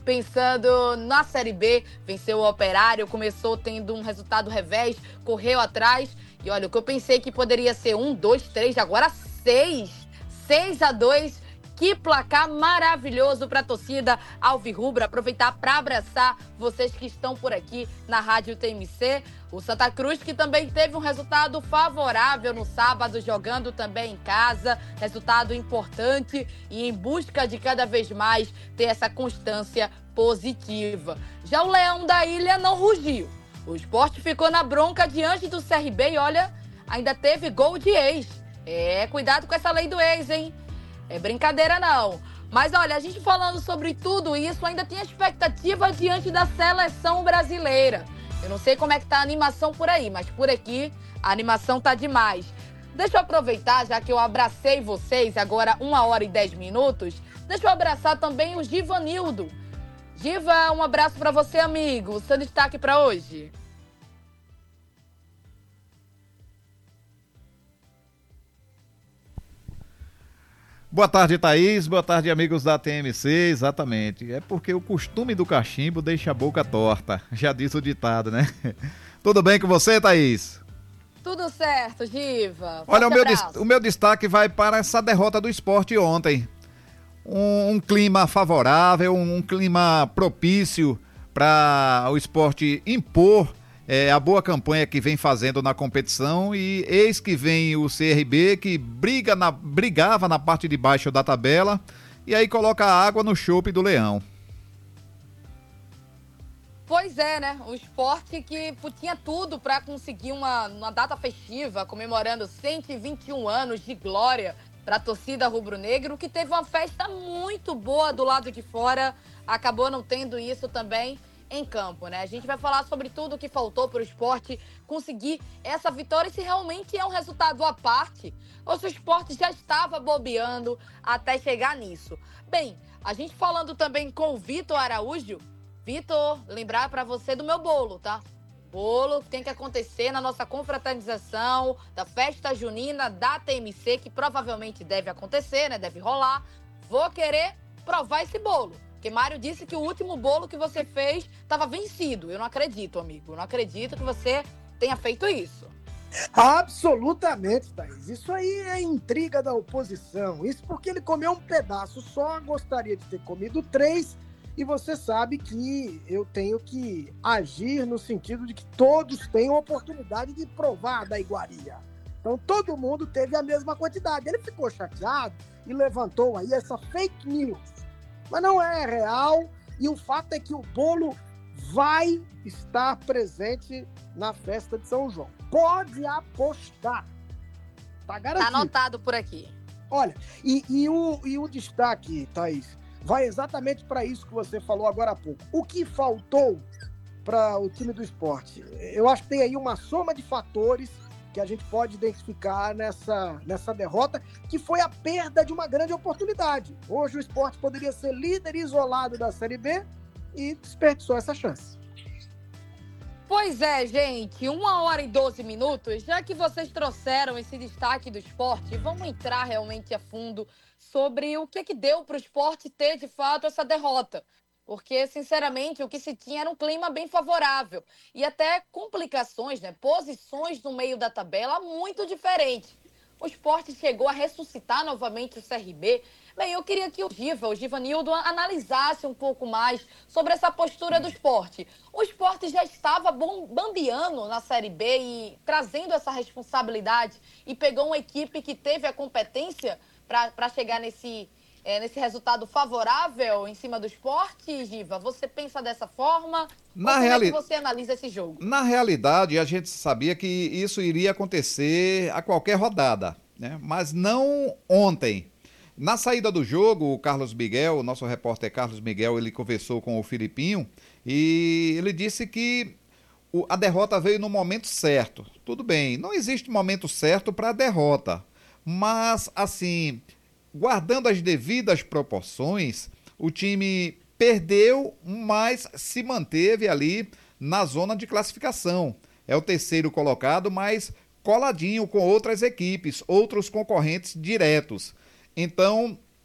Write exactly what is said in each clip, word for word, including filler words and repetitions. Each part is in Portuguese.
pensando na Série B, venceu o Operário, começou tendo um resultado revés, correu atrás. E olha, o que eu pensei que poderia ser um, dois, três, agora seis. seis a dois. Que placar maravilhoso para a torcida alvirrubra. Aproveitar para abraçar vocês que estão por aqui na Rádio T M C. O Santa Cruz, que também teve um resultado favorável no sábado, jogando também em casa. Resultado importante e em busca de cada vez mais ter essa constância positiva. Já o Leão da Ilha não rugiu. O Sport ficou na bronca diante do C R B e olha, ainda teve gol de ex. É, cuidado com essa lei do ex, hein? É brincadeira não. Mas olha, a gente falando sobre tudo isso, ainda tem expectativa diante da seleção brasileira. Eu não sei como é que tá a animação por aí, mas por aqui a animação tá demais. Deixa eu aproveitar, já que eu abracei vocês agora uma hora e dez minutos, deixa eu abraçar também o Givanildo. Giva, um abraço pra você, amigo. O seu destaque pra hoje. Boa tarde, Thaís. Boa tarde, amigos da T M C. Exatamente. É porque o costume do cachimbo deixa a boca torta. Já diz o ditado, né? Tudo bem com você, Thaís? Tudo certo, Giva. Olha, o meu, o meu destaque vai para essa derrota do Sport ontem. Um, um clima favorável, um clima propício para o Sport impor É, a boa campanha que vem fazendo na competição, e eis que vem o C R B, que briga na, brigava na parte de baixo da tabela, e aí coloca água no chope do Leão. Pois é, né? O Sport que tinha tudo para conseguir uma, uma data festiva, comemorando cento e vinte e um anos de glória para a torcida rubro-negro, que teve uma festa muito boa do lado de fora, acabou não tendo isso também em campo, né? A gente vai falar sobre tudo o que faltou para o Sport conseguir essa vitória e se realmente é um resultado à parte ou se o Sport já estava bobeando até chegar nisso. Bem, a gente falando também com o Vitor Araújo. Vitor, lembrar para você do meu bolo, tá? Bolo que tem que acontecer na nossa confraternização da festa junina da T M C, que provavelmente deve acontecer, né? Deve rolar. Vou querer provar esse bolo. Porque Mário disse que o último bolo que você fez estava vencido. Eu não acredito, amigo. Eu não acredito que você tenha feito isso. Absolutamente, Thaís. Isso aí é intriga da oposição. Isso porque ele comeu um pedaço só, gostaria de ter comido três. E você sabe que eu tenho que agir no sentido de que todos tenham oportunidade de provar da iguaria. Então todo mundo teve a mesma quantidade. Ele ficou chateado e levantou aí essa fake news. Mas não é real, e o fato é que o bolo vai estar presente na festa de São João. Pode apostar. Tá garantido. Tá anotado por aqui. Olha, e, e, o, e o destaque, Thaís, vai exatamente para isso que você falou agora há pouco. O que faltou para o time do Sport? Eu acho que tem aí uma soma de fatores que a gente pode identificar nessa, nessa derrota, que foi a perda de uma grande oportunidade. Hoje o Sport poderia ser líder isolado da Série B e desperdiçou essa chance. Pois é, gente, uma hora e doze minutos, já que vocês trouxeram esse destaque do Sport, vamos entrar realmente a fundo sobre o que, que deu para o Sport ter, de fato, essa derrota. Porque, sinceramente, o que se tinha era um clima bem favorável. E até complicações, né? Posições no meio da tabela muito diferentes. O Sport chegou a ressuscitar novamente o C R B. Bem, eu queria que o Giva, o Givanildo, analisasse um pouco mais sobre essa postura do Sport. O Sport já estava bambeando na Série B e trazendo essa responsabilidade e pegou uma equipe que teve a competência para chegar nesse... É, nesse resultado favorável em cima do Sport, Giva? Você pensa dessa forma? Na Ou reali... como é que você analisa esse jogo? Na realidade, a gente sabia que isso iria acontecer a qualquer rodada, né? Mas não ontem. Na saída do jogo, o Carlos Miguel, o nosso repórter Carlos Miguel, ele conversou com o Filipinho e ele disse que o, a derrota veio no momento certo. Tudo bem, não existe momento certo para a derrota, mas assim... Guardando as devidas proporções, o time perdeu, mas se manteve ali na zona de classificação. É o terceiro colocado, mas coladinho com outras equipes, outros concorrentes diretos. Então,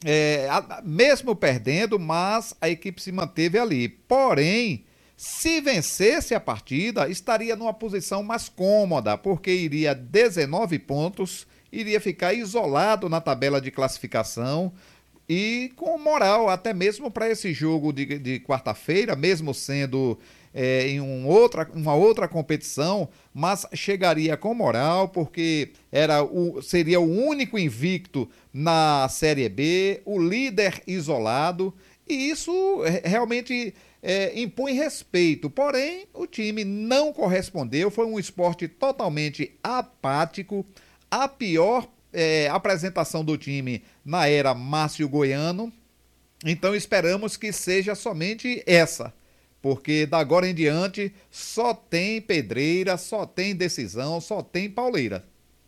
é, a, mesmo perdendo, mas a equipe se manteve ali. Porém, se vencesse a partida, estaria numa posição mais cômoda, porque iria dezenove pontos, iria ficar isolado na tabela de classificação e com moral até mesmo para esse jogo de, de quarta-feira, mesmo sendo é, em um outra, uma outra competição, mas chegaria com moral, porque era o, seria o único invicto na Série B, o líder isolado, e isso realmente é, impõe respeito. Porém, o time não correspondeu, foi um esporte totalmente apático, a pior é, apresentação do time na era Márcio Goiano. Então esperamos que seja somente essa, porque da agora em diante só tem pedreira, só tem decisão, só tem pauleira.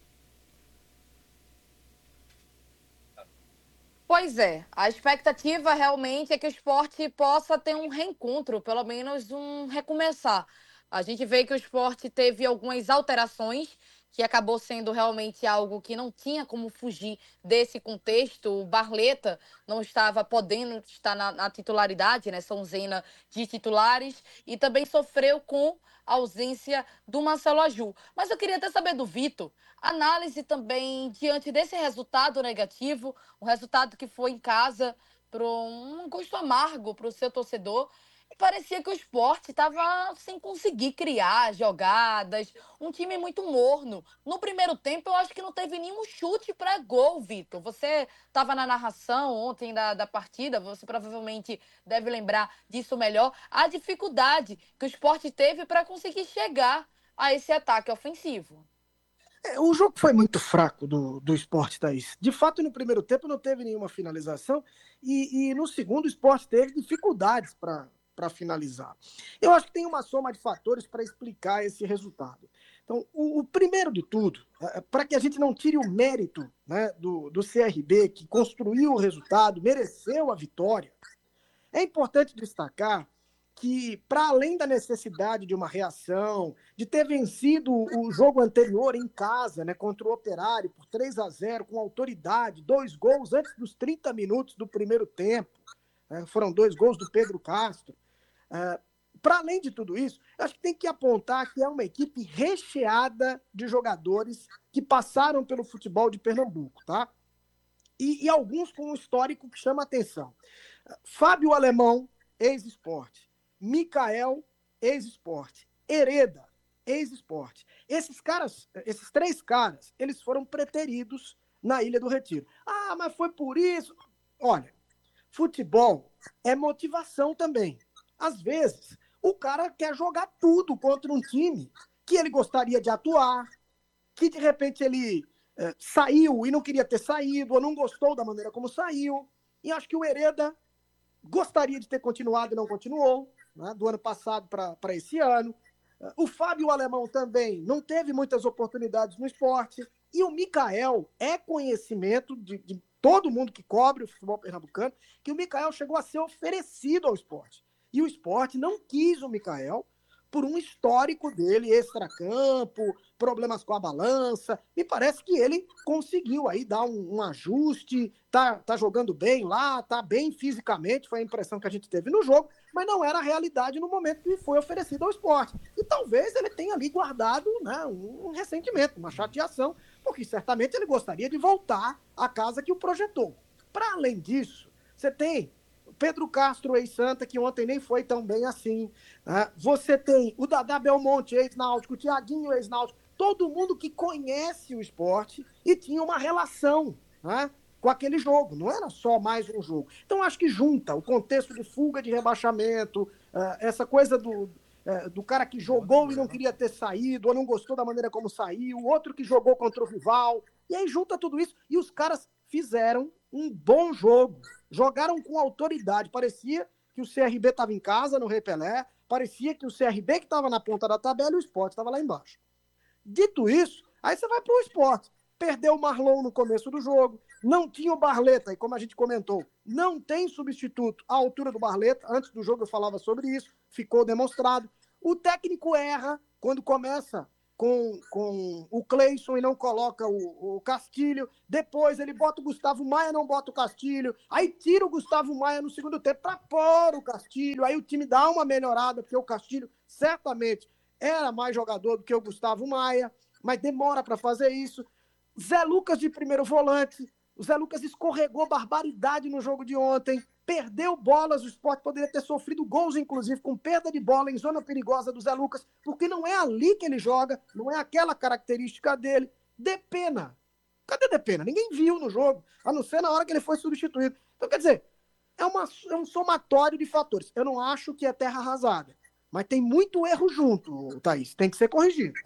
Pois é, a expectativa realmente é que o esporte possa ter um reencontro, pelo menos um recomeçar. A gente vê que o esporte teve algumas alterações, que acabou sendo realmente algo que não tinha como fugir desse contexto. O Barleta não estava podendo estar na, na titularidade, né? São Zena de titulares, e também sofreu com a ausência do Marcelo Aju. Mas eu queria até saber do Vitor, análise também diante desse resultado negativo, um resultado que foi em casa, para um gosto amargo para o seu torcedor. E parecia que o esporte estava sem conseguir criar jogadas, um time muito morno. No primeiro tempo, eu acho que não teve nenhum chute para gol, Vitor. Você estava na narração ontem da, da partida, você provavelmente deve lembrar disso melhor. A dificuldade que o esporte teve para conseguir chegar a esse ataque ofensivo. É, o jogo foi muito fraco do, do Sport, Thaís. De fato, no primeiro tempo não teve nenhuma finalização e, e no segundo o Sport teve dificuldades para para finalizar. Eu acho que tem uma soma de fatores para explicar esse resultado. Então, o, o primeiro de tudo, é, para que a gente não tire o mérito, né, do, do C R B, que construiu o resultado, mereceu a vitória, é importante destacar que, para além da necessidade de uma reação, de ter vencido o jogo anterior em casa, né, contra o Operário, por três a zero, com autoridade, dois gols antes dos trinta minutos do primeiro tempo, né, foram dois gols do Pedro Castro. Uh, para além de tudo isso, eu acho que tem que apontar que é uma equipe recheada de jogadores que passaram pelo futebol de Pernambuco, tá? E, e alguns com um histórico que chama atenção. Uh, Fábio Alemão, ex-Sport. Mikael, ex-Sport. Hereda, ex-Sport. Esses caras, esses três caras, eles foram preteridos na Ilha do Retiro. Ah, mas foi por isso. Olha, futebol é motivação também. Às vezes, o cara quer jogar tudo contra um time que ele gostaria de atuar, que de repente ele é, saiu e não queria ter saído, ou não gostou da maneira como saiu. E acho que o Hereda gostaria de ter continuado e não continuou, né, do ano passado para esse ano. O Fábio Alemão também não teve muitas oportunidades no esporte. E o Mikael é conhecimento de, de todo mundo que cobre o futebol pernambucano, que o Mikael chegou a ser oferecido ao esporte. E o esporte não quis o Mikael por um histórico dele, extracampo, problemas com a balança. Me parece que ele conseguiu aí dar um, um ajuste, tá, tá jogando bem lá, tá bem fisicamente, foi a impressão que a gente teve no jogo, mas não era a realidade no momento que foi oferecido ao esporte. E talvez ele tenha ali guardado, né, um ressentimento, uma chateação, porque certamente ele gostaria de voltar à casa que o projetou. Para além disso, você tem Pedro Castro, ex-Santa, que ontem nem foi tão bem assim. Né? Você tem o Dadá Belmonte, ex-Náutico, o Thiaguinho, ex-Náutico, todo mundo que conhece o esporte e tinha uma relação, né, com aquele jogo. Não era só mais um jogo. Então, acho que junta o contexto de fuga de rebaixamento, uh, essa coisa do, uh, do cara que jogou e não queria ter saído, ou não gostou da maneira como saiu, o outro que jogou contra o rival. E aí junta tudo isso e os caras fizeram um bom jogo. Jogaram com autoridade. Parecia que o C R B estava em casa, no Rei Pelé. Parecia que o C R B que estava na ponta da tabela e o Sport estava lá embaixo. Dito isso, aí você vai para o Sport. Perdeu o Marlon no começo do jogo. Não tinha o Barleta, e como a gente comentou, não tem substituto à altura do Barleta. Antes do jogo eu falava sobre isso. Ficou demonstrado. O técnico erra quando começa com, com o Cleison e não coloca o, o Castilho. Depois ele bota o Gustavo Maia, não bota o Castilho. Aí tira o Gustavo Maia no segundo tempo para pôr o Castilho. Aí o time dá uma melhorada, porque o Castilho certamente era mais jogador do que o Gustavo Maia, mas demora para fazer isso. Zé Lucas de primeiro volante. O Zé Lucas escorregou barbaridade no jogo de ontem, perdeu bolas, o Sport poderia ter sofrido gols, inclusive, com perda de bola em zona perigosa do Zé Lucas, porque não é ali que ele joga, não é aquela característica dele. Depena. Cadê Depena? Ninguém viu no jogo, a não ser na hora que ele foi substituído. Então, quer dizer, é, uma, é um somatório de fatores. Eu não acho que é terra arrasada, mas tem muito erro junto, Thaís, tem que ser corrigido.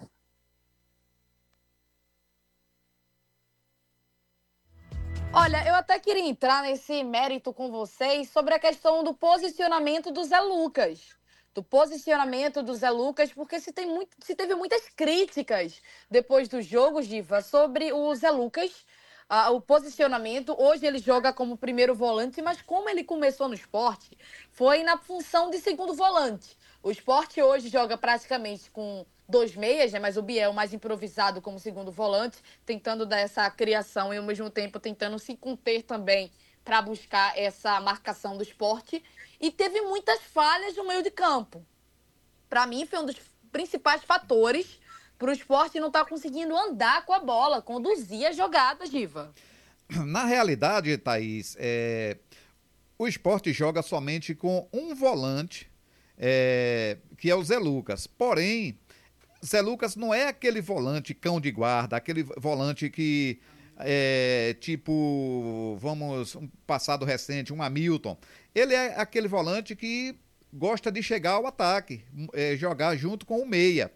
Olha, eu até queria entrar nesse mérito com vocês sobre a questão do posicionamento do Zé Lucas. Do posicionamento do Zé Lucas, porque se, tem muito, se teve muitas críticas depois do jogo, Giva, sobre o Zé Lucas, uh, o posicionamento. Hoje ele joga como primeiro volante, mas como ele começou no Sport, foi na função de segundo volante. O Sport hoje joga praticamente com dois meias, né? Mas o Biel mais improvisado como segundo volante, tentando dar essa criação e ao mesmo tempo tentando se conter também para buscar essa marcação do Sport. E teve muitas falhas no meio de campo. Para mim, foi um dos principais fatores para o Sport não estar tá conseguindo andar com a bola, conduzir a jogada, Giva. Na realidade, Thaís, é... o Sport joga somente com um volante, é... que é o Zé Lucas. Porém, Zé Lucas não é aquele volante cão de guarda, aquele volante que é tipo, vamos, um passado recente, um Hamilton. Ele é aquele volante que gosta de chegar ao ataque, é, jogar junto com o meia.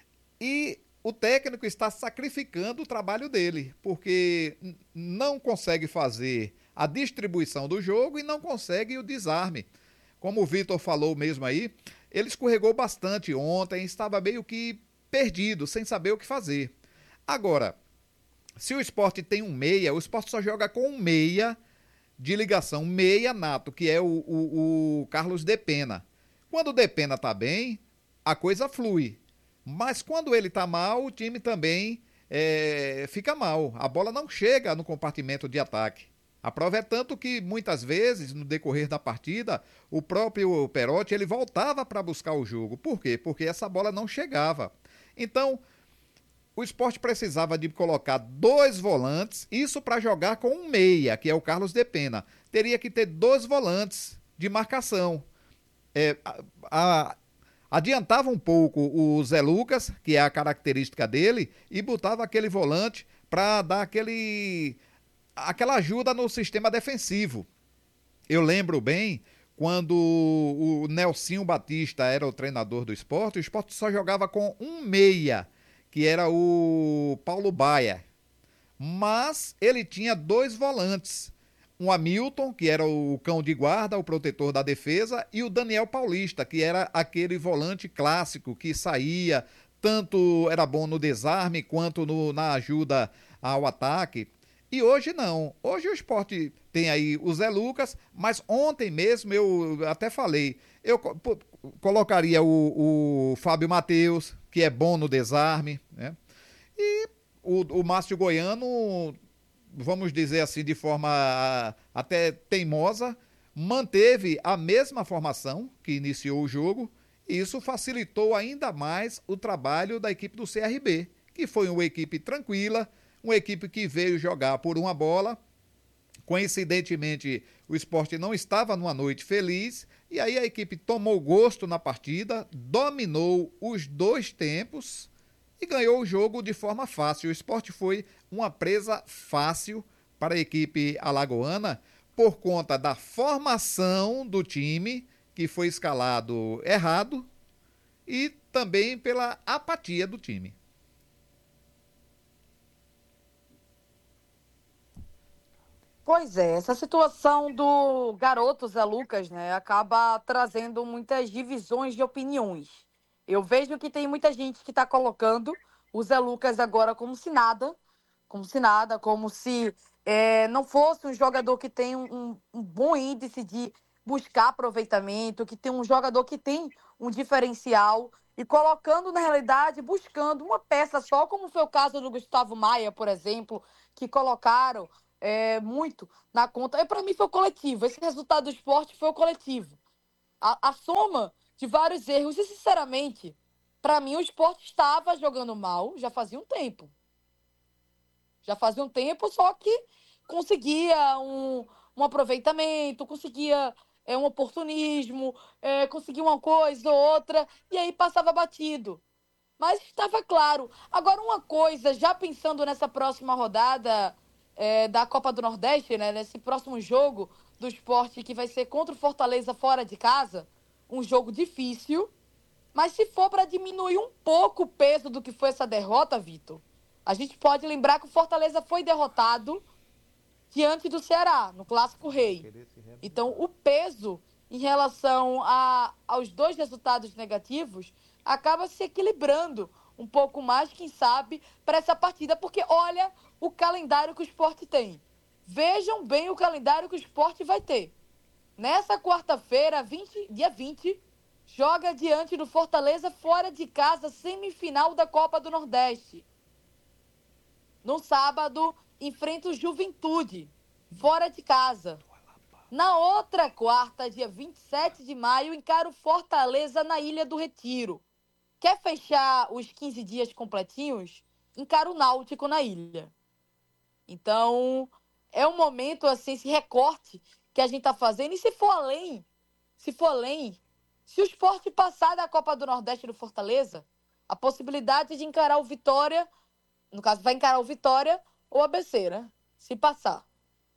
E o técnico está sacrificando o trabalho dele, porque não consegue fazer a distribuição do jogo e não consegue o desarme. Como o Vitor falou mesmo aí, ele escorregou bastante ontem, estava meio que perdido, sem saber o que fazer. Agora, se o Sport tem um meia, o Sport só joga com um meia de ligação, meia nato, que é o, o, o Carlos Depena. Quando o Depena tá bem, a coisa flui. Mas quando ele tá mal, o time também é, fica mal. A bola não chega no compartimento de ataque. A prova é tanto que, muitas vezes, no decorrer da partida, o próprio Perotti, ele voltava para buscar o jogo. Por quê? Porque essa bola não chegava. Então, o Sport precisava de colocar dois volantes, isso para jogar com um meia, que é o Carlos Depena. Teria que ter dois volantes de marcação. É, a, a, adiantava um pouco o Zé Lucas, que é a característica dele, e botava aquele volante para dar aquele, aquela ajuda no sistema defensivo. Eu lembro bem, quando o Nelsinho Batista era o treinador do Sport, o Sport só jogava com um meia, que era o Paulo Baia. Mas ele tinha dois volantes. Um Hamilton, que era o cão de guarda, o protetor da defesa, e o Daniel Paulista, que era aquele volante clássico que saía, tanto era bom no desarme quanto no, na ajuda ao ataque. E hoje não. Hoje o Sport tem aí o Zé Lucas, mas ontem mesmo eu até falei, eu co- colocaria o, o Fábio Matheus, que é bom no desarme, né? E o, o Márcio Goiano, vamos dizer assim, de forma até teimosa, manteve a mesma formação que iniciou o jogo, e isso facilitou ainda mais o trabalho da equipe do C R B, que foi uma equipe tranquila, uma equipe que veio jogar por uma bola. Coincidentemente, o Sport não estava numa noite feliz, e aí a equipe tomou gosto na partida, dominou os dois tempos e ganhou o jogo de forma fácil. O Sport foi uma presa fácil para a equipe alagoana por conta da formação do time, que foi escalado errado, e também pela apatia do time. Pois é, essa situação do garoto Zé Lucas, né, acaba trazendo muitas divisões de opiniões. Eu vejo que tem muita gente que está colocando o Zé Lucas agora como se nada, como se nada, como se é, não fosse um jogador que tem um, um bom índice de buscar aproveitamento, que tem um jogador que tem um diferencial. e colocando, na realidade, buscando uma peça só, como foi o caso do Gustavo Maia, por exemplo, que colocaram é, muito na conta. Para mim foi o coletivo. Esse resultado do esporte foi o coletivo. A, a soma de vários erros. E, sinceramente, para mim o esporte estava jogando mal já fazia um tempo. Já fazia um tempo, só que conseguia um, um aproveitamento, conseguia é, um oportunismo, é, conseguia uma coisa ou outra, e aí passava batido. Mas estava claro. Agora, uma coisa, já pensando nessa próxima rodada é, da Copa do Nordeste, né, nesse próximo jogo do esporte que vai ser contra o Fortaleza fora de casa, um jogo difícil, mas se for para diminuir um pouco o peso do que foi essa derrota, Vitor, a gente pode lembrar que o Fortaleza foi derrotado diante do Ceará, no Clássico Rei. Então, o peso em relação a, aos dois resultados negativos acaba se equilibrando um pouco mais, quem sabe, para essa partida, porque olha o calendário que o esporte tem. Vejam bem o calendário que o esporte vai ter. Nessa quarta-feira, vinte, dia vinte, joga diante do Fortaleza fora de casa, semifinal da Copa do Nordeste. No sábado, enfrenta o Juventude, fora de casa. Na outra quarta, dia vinte e sete de maio, encara o Fortaleza na Ilha do Retiro. Quer fechar os quinze dias completinhos? Encara o Náutico na ilha. Então, é um momento, assim, esse recorte que a gente está fazendo. E se for além, se for além, se o esporte passar da Copa do Nordeste do Fortaleza, a possibilidade de encarar o Vitória, no caso, vai encarar o Vitória ou o A B C, né? Se passar.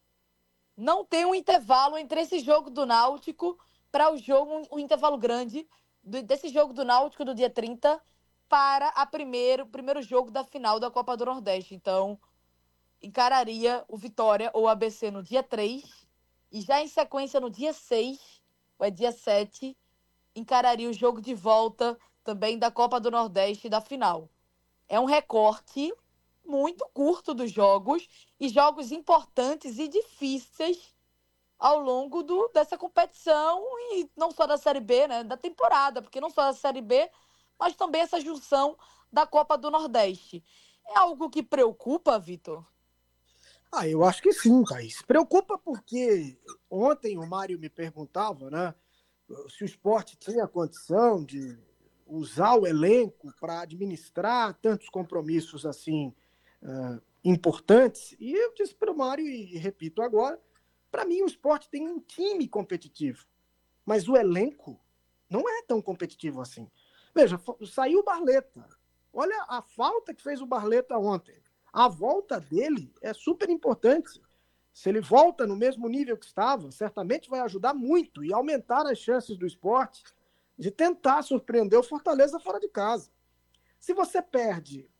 Não tem um intervalo entre esse jogo do Náutico para o jogo, um, um intervalo grande do, desse jogo do Náutico do dia trinta para a primeiro, o primeiro jogo da final da Copa do Nordeste. Então, encararia o Vitória ou o A B C no dia três e já em sequência no dia seis, ou é dia sete, encararia o jogo de volta também da Copa do Nordeste da final. É um recorte muito curto dos jogos e jogos importantes e difíceis ao longo do, dessa competição e não só da Série B, né, da temporada, porque não só da Série B, mas também essa junção da Copa do Nordeste. É algo que preocupa, Vitor? Ah, eu acho que sim, Thaís. Preocupa porque ontem o Mário me perguntava, né, se o esporte tinha condição de usar o elenco para administrar tantos compromissos assim uh, importantes. E eu disse para o Mário, e repito agora, para mim o esporte tem um time competitivo, mas o elenco não é tão competitivo assim. Veja, saiu o Barleta. Olha a falta que fez o Barleta ontem. A volta dele é super importante. Se ele volta no mesmo nível que estava, certamente vai ajudar muito e aumentar as chances do esporte de tentar surpreender o Fortaleza fora de casa. Se você perde,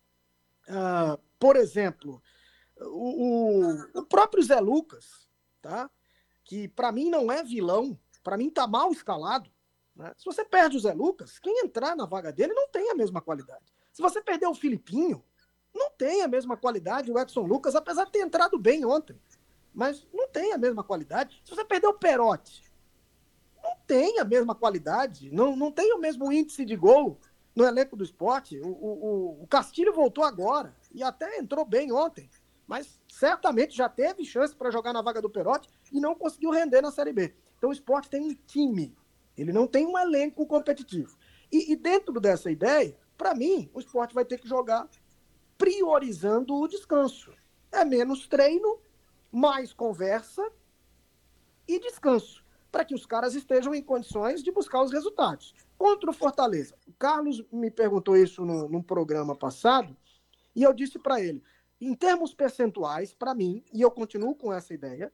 uh, por exemplo, o, o, o próprio Zé Lucas, tá? Que para mim não é vilão, para mim está mal escalado. Né? Se você perde o Zé Lucas, quem entrar na vaga dele não tem a mesma qualidade. Se você perder o Filipinho, não tem a mesma qualidade o Edson Lucas, apesar de ter entrado bem ontem. Mas não tem a mesma qualidade. Se você perder o Perotti, não tem a mesma qualidade, não, não tem o mesmo índice de gol no elenco do esporte. O, o, o Castilho voltou agora e até entrou bem ontem, mas certamente já teve chance para jogar na vaga do Perotti e não conseguiu render na Série B. Então o esporte tem um time, ele não tem um elenco competitivo. E, e dentro dessa ideia, para mim, o esporte vai ter que jogar priorizando o descanso. É menos treino, mais conversa e descanso, para que os caras estejam em condições de buscar os resultados. Contra o Fortaleza, o Carlos me perguntou isso no, num programa passado, e eu disse para ele, em termos percentuais, para mim, e eu continuo com essa ideia,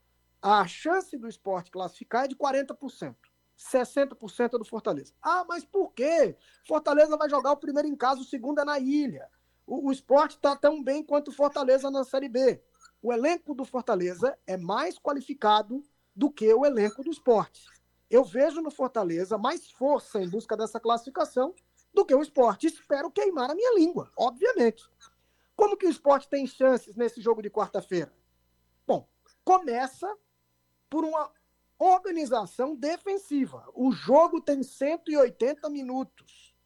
a chance do esporte classificar é de quarenta por cento. sessenta por cento é do Fortaleza. Ah, mas por quê? Fortaleza vai jogar o primeiro em casa, o segundo é na ilha. O, o esporte está tão bem quanto o Fortaleza na Série B. O elenco do Fortaleza é mais qualificado do que o elenco do esporte. Eu vejo no Fortaleza mais força em busca dessa classificação do que o esporte. Espero queimar a minha língua, obviamente. Como que o esporte tem chances nesse jogo de quarta-feira? Bom, começa por uma organização defensiva. O jogo tem cento e oitenta minutos.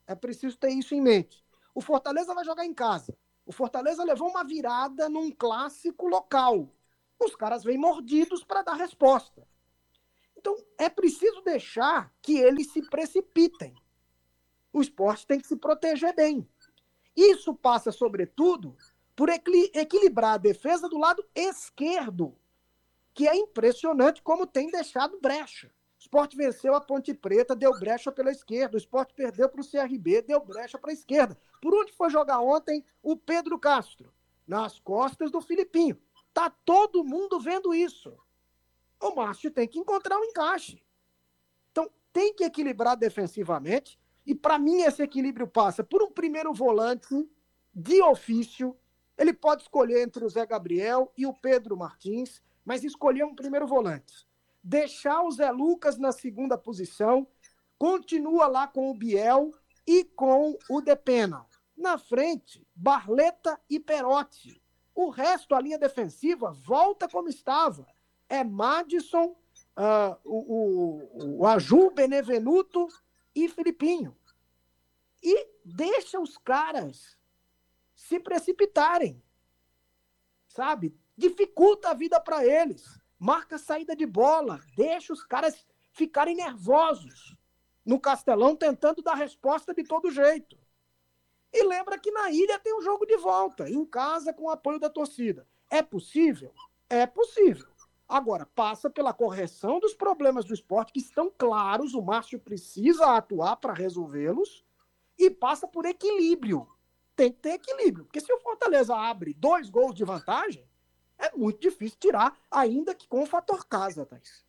É preciso ter isso em mente. O Fortaleza vai jogar em casa. O Fortaleza levou uma virada num clássico local. Os caras vêm mordidos para dar resposta. Então, é preciso deixar que eles se precipitem. O Sport tem que se proteger bem. Isso passa, sobretudo, por equil- equilibrar a defesa do lado esquerdo, que é impressionante como tem deixado brecha. O Sport venceu a Ponte Preta, deu brecha pela esquerda. O Sport perdeu para o C R B, deu brecha para a esquerda. Por onde foi jogar ontem o Pedro Castro? Nas costas do Filipinho. Tá todo mundo vendo isso. O Márcio tem que encontrar um encaixe. Então, tem que equilibrar defensivamente. E, para mim, esse equilíbrio passa por um primeiro volante de ofício. Ele pode escolher entre o Zé Gabriel e o Pedro Martins, mas escolher um primeiro volante. Deixar o Zé Lucas na segunda posição, continua lá com o Biel e com o Depena. Na frente, Barleta e Perotti. O resto, a linha defensiva, volta como estava. É Madison, uh, o, o, o Aju, Benevenuto e Filipinho. E deixa os caras se precipitarem, sabe? Dificulta a vida para eles. Marca a saída de bola, deixa os caras ficarem nervosos no Castelão, tentando dar resposta de todo jeito. E lembra que na ilha tem um jogo de volta, em casa com o apoio da torcida. É possível? É possível. Agora, passa pela correção dos problemas do Sport, que estão claros, o Márcio precisa atuar para resolvê-los, e passa por equilíbrio. Tem que ter equilíbrio, porque se o Fortaleza abre dois gols de vantagem, é muito difícil tirar, ainda que com o fator casa, Thaís.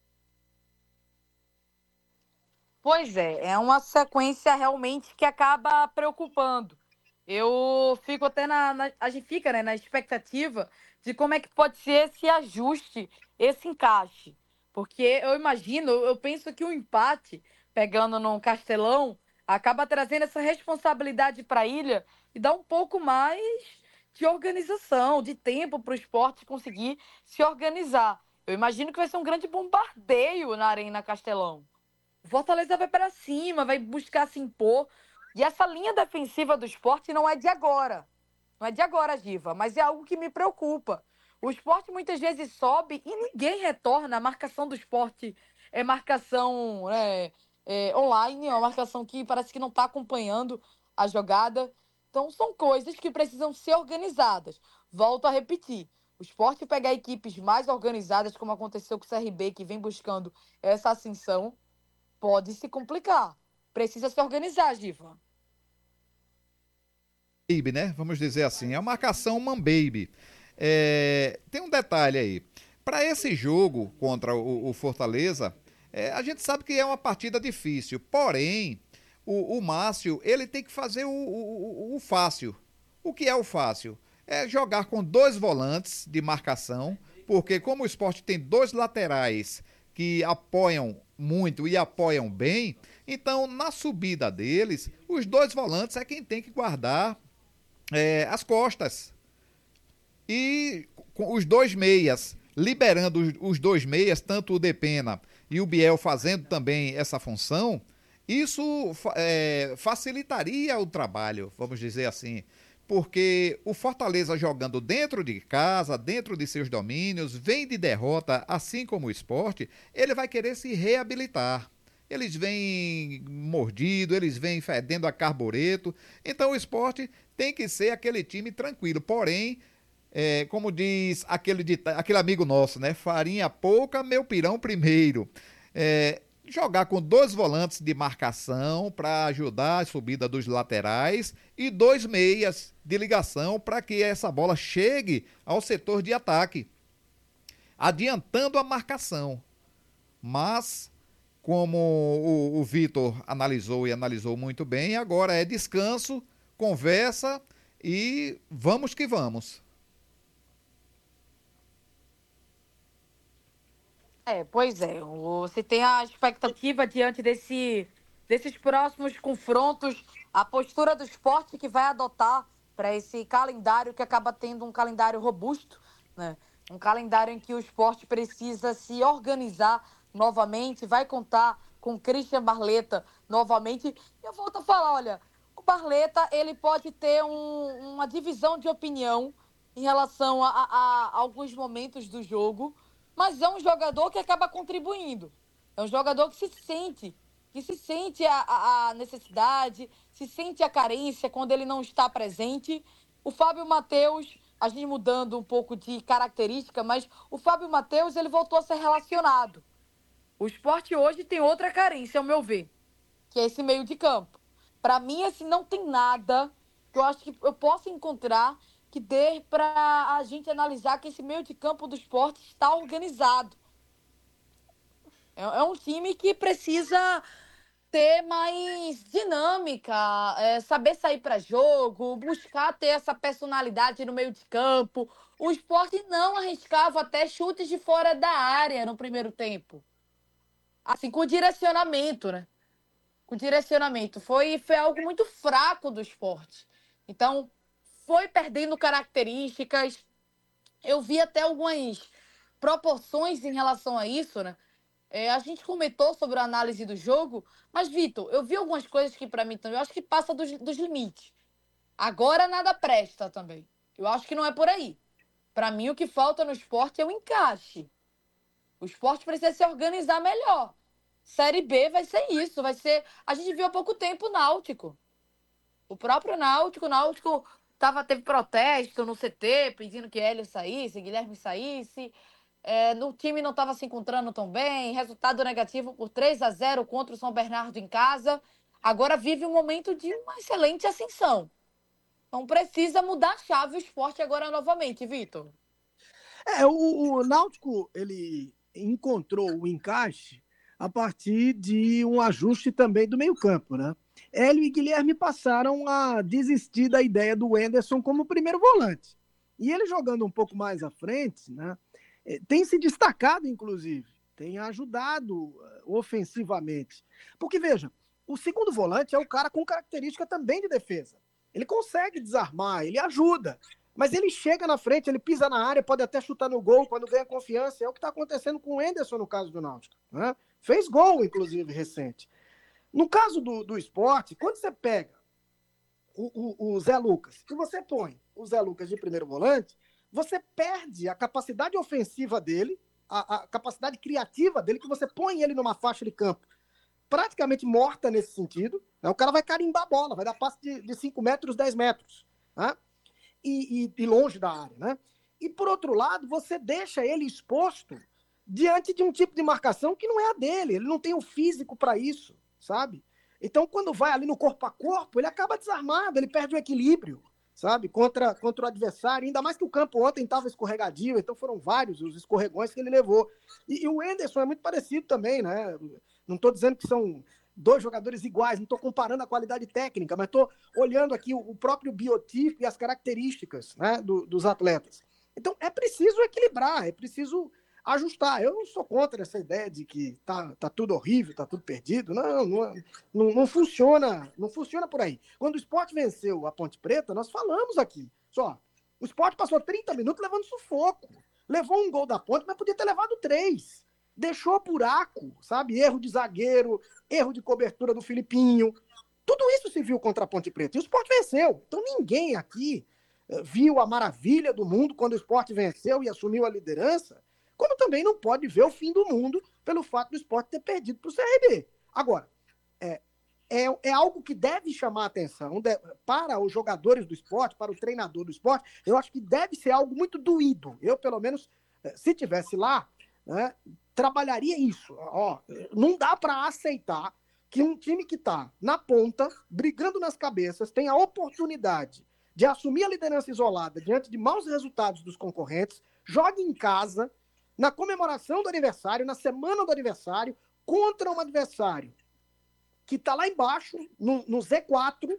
Pois é, é uma sequência realmente que acaba preocupando. Eu fico até na, na- a gente fica, né, na expectativa de como é que pode ser esse ajuste, esse encaixe. Porque eu imagino, eu penso que o empate, pegando no Castelão, acaba trazendo essa responsabilidade para a ilha e dá um pouco mais de organização, de tempo para o esporte conseguir se organizar. Eu imagino que vai ser um grande bombardeio na Arena Castelão. O Fortaleza vai para cima, vai buscar se impor. E essa linha defensiva do esporte não é de agora. Não é de agora, Giva, mas é algo que me preocupa. O esporte muitas vezes sobe e ninguém retorna. A marcação do esporte é marcação né, é, online, é uma marcação que parece que não está acompanhando a jogada. Então são coisas que precisam ser organizadas. Volto a repetir. O esporte pegar equipes mais organizadas, como aconteceu com o C R B, que vem buscando essa ascensão, pode se complicar. Precisa se organizar, Giva. Baby, né? Vamos dizer assim. É uma marcação man baby. É, tem um detalhe aí. Para esse jogo contra o, o Fortaleza, é, a gente sabe que é uma partida difícil. Porém, o, o Márcio, ele tem que fazer o, o, o fácil. O que é o fácil? É jogar com dois volantes de marcação, porque como o Sport tem dois laterais que apoiam muito e apoiam bem, então na subida deles, os dois volantes é quem tem que guardar é, as costas. E com os dois meias, liberando os, os dois meias, tanto o Depena e o Biel fazendo também essa função, isso é, facilitaria o trabalho, vamos dizer assim. Porque o Fortaleza jogando dentro de casa, dentro de seus domínios, vem de derrota, assim como o Sport, ele vai querer se reabilitar. Eles vêm mordido, eles vêm fedendo a carbureto. Então o Sport tem que ser aquele time tranquilo. Porém, é, como diz aquele, aquele amigo nosso, né? Farinha pouca, meu pirão primeiro. É, jogar com dois volantes de marcação para ajudar a subida dos laterais e dois meias de ligação para que essa bola chegue ao setor de ataque, adiantando a marcação. Mas, como o, o Vitor analisou e analisou muito bem, agora é descanso, conversa e vamos que vamos. É, pois é. Você tem a expectativa diante desse, desses próximos confrontos, a postura do esporte que vai adotar para esse calendário que acaba tendo um calendário robusto, né? Um calendário em que o esporte precisa se organizar novamente, vai contar com Christian Barleta novamente. Eu volto a falar, olha, o Barleta, ele pode ter um, uma divisão de opinião em relação a, a, a alguns momentos do jogo, mas é um jogador que acaba contribuindo. É um jogador que se sente, que se sente a, a, a necessidade, se sente a carência quando ele não está presente. O Fábio Matheus, a gente mudando um pouco de característica, mas o Fábio Matheus, ele voltou a ser relacionado. O Sport hoje tem outra carência, ao meu ver, que é esse meio de campo. Para mim, assim, não tem nada que eu acho que eu possa encontrar que dê para a gente analisar que esse meio de campo do Sport está organizado. É, é um time que precisa ter mais dinâmica, é, saber sair para jogo, buscar ter essa personalidade no meio de campo. O Sport não arriscava até chutes de fora da área no primeiro tempo. Assim, com direcionamento, né? Com direcionamento. Foi, foi algo muito fraco do Sport. Então, foi perdendo características. Eu vi até algumas proporções em relação a isso, né? É, a gente comentou sobre a análise do jogo, mas, Vitor, eu vi algumas coisas que, para mim, também, eu acho que passa dos, dos limites. Agora nada presta também. Eu acho que não é por aí. Para mim, o que falta no esporte é o encaixe. O esporte precisa se organizar melhor. Série B vai ser isso, vai ser... A gente viu há pouco tempo o Náutico. O próprio Náutico, o Náutico tava, teve protesto no C T, pedindo que Hélio saísse, Guilherme saísse. É, no time não estava se encontrando tão bem. Resultado negativo por três a zero contra o São Bernardo em casa. Agora vive um momento de uma excelente ascensão. Então precisa mudar a chave o esporte agora novamente, Vitor. É, o, o Náutico, ele encontrou o encaixe a partir de um ajuste também do meio-campo, né? Hélio e Guilherme passaram a desistir da ideia do Wenderson como primeiro volante. E ele jogando um pouco mais à frente, né? Tem se destacado, inclusive, tem ajudado ofensivamente. Porque, veja, o segundo volante é o cara com característica também de defesa. Ele consegue desarmar, ele ajuda. Mas ele chega na frente, ele pisa na área, pode até chutar no gol quando ganha confiança. É o que está acontecendo com o Henderson no caso do Náutico, né? Fez gol, inclusive, recente. No caso do, do esporte, quando você pega o, o, o Zé Lucas e você põe o Zé Lucas de primeiro volante, você perde a capacidade ofensiva dele, a, a capacidade criativa dele, que você põe ele numa faixa de campo praticamente morta nesse sentido. Né? O cara vai carimbar a bola, vai dar passe de cinco metros, dez metros. Né? E, e, e longe da área. Né? E, por outro lado, você deixa ele exposto diante de um tipo de marcação que não é a dele. Ele não tem o físico para isso, sabe? Então, quando vai ali no corpo a corpo, ele acaba desarmado, ele perde o equilíbrio, sabe? Contra, contra o adversário. Ainda mais que o campo ontem estava escorregadio, então foram vários os escorregões que ele levou. E, e o Henderson é muito parecido também, né? Não estou dizendo que são dois jogadores iguais, não estou comparando a qualidade técnica, mas estou olhando aqui o, o próprio biotipo e as características, né, do, dos atletas. Então, é preciso equilibrar, é preciso ajustar. Eu não sou contra essa ideia de que tá, tá tudo horrível, tá tudo perdido. Não, não, não, não funciona, não funciona por aí. Quando o Sport venceu a Ponte Preta, nós falamos aqui. Só, o Sport passou trinta minutos levando sufoco. Levou um gol da Ponte, mas podia ter levado três. Deixou buraco, sabe? Erro de zagueiro, erro de cobertura do Filipinho. Tudo isso se viu contra a Ponte Preta. E o Sport venceu. Então ninguém aqui viu a maravilha do mundo quando o Sport venceu e assumiu a liderança, como também não pode ver o fim do mundo pelo fato do Sport ter perdido para o C R B. Agora, é, é, é algo que deve chamar a atenção de, para os jogadores do Sport, para o treinador do Sport. Eu acho que deve ser algo muito doído. Eu, pelo menos, se tivesse lá, né, trabalharia isso. Ó, não dá para aceitar que um time que está na ponta, brigando nas cabeças, tenha a oportunidade de assumir a liderança isolada diante de maus resultados dos concorrentes, jogue em casa, na comemoração do aniversário, na semana do aniversário, contra um adversário que está lá embaixo, no, no Z quatro,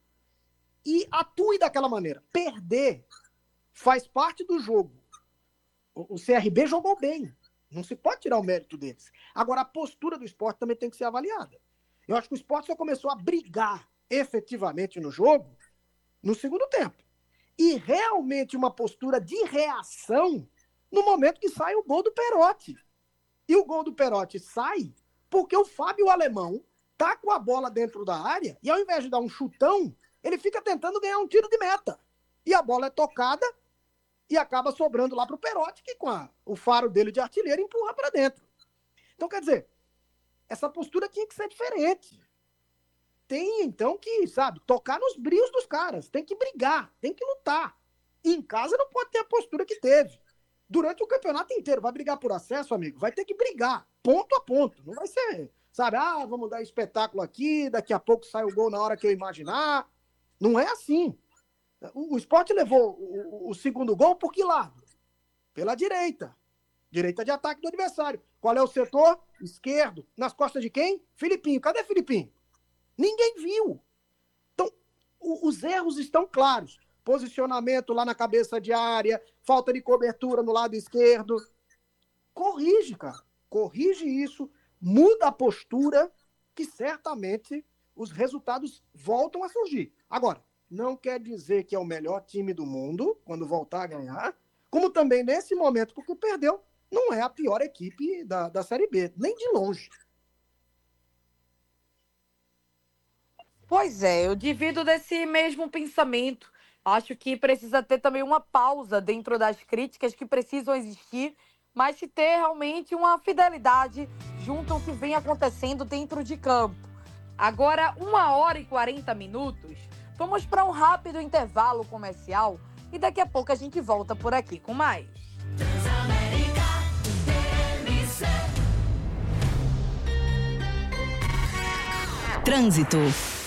e atue daquela maneira. Perder faz parte do jogo. O, o C R B jogou bem. Não se pode tirar o mérito deles. Agora, a postura do Sport também tem que ser avaliada. Eu acho que o Sport só começou a brigar efetivamente no jogo no segundo tempo. E realmente uma postura de reação no momento que sai o gol do Perotti. E o gol do Perotti sai Porque o Fábio Alemão tá com a bola dentro da área e ao invés de dar um chutão, ele fica tentando ganhar um tiro de meta. E a bola é tocada e acaba sobrando lá pro Perotti, que com a, o faro dele de artilheiro empurra para dentro. Então, quer dizer, essa postura tinha que ser diferente. Tem, então, que, sabe, tocar nos brios dos caras. Tem que brigar, tem que lutar. E em casa não pode ter a postura que teve. Durante o campeonato inteiro, vai brigar por acesso, amigo? Vai ter que brigar, ponto a ponto. Não vai ser, sabe, ah, vamos dar espetáculo aqui, daqui a pouco sai o gol na hora que eu imaginar. Não é assim. O, o Sport levou o, o, o segundo gol por que lado? Pela direita. Direita de ataque do adversário. Qual é o setor? Esquerdo. Nas costas de quem? Filipinho. Cadê Filipinho? Ninguém viu. Então, o, os erros estão claros. Posicionamento lá na cabeça de área, falta de cobertura no lado esquerdo. Corrige, cara. Corrige isso, muda a postura, que certamente os resultados voltam a surgir. Agora, não quer dizer que é o melhor time do mundo quando voltar a ganhar, como também nesse momento, porque perdeu, não é a pior equipe da, da Série B, nem de longe. Pois é, eu divido desse mesmo pensamento. Acho que precisa ter também uma pausa dentro das críticas que precisam existir, mas se ter realmente uma fidelidade junto ao que vem acontecendo dentro de campo. Agora, uma hora e quarenta minutos, vamos para um rápido intervalo comercial e daqui a pouco a gente volta por aqui com mais. Transamérica T M C. Trânsito.